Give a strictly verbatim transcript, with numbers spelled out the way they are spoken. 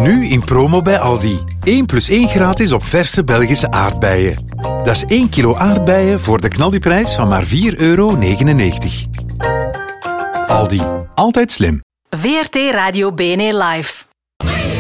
Nu in promo bij Aldi. één plus één gratis op verse Belgische aardbeien. Dat is één kilo aardbeien voor de knaldiprijs van maar vier euro negenennegentig. Aldi. Altijd slim. V R T Radio B N E Live.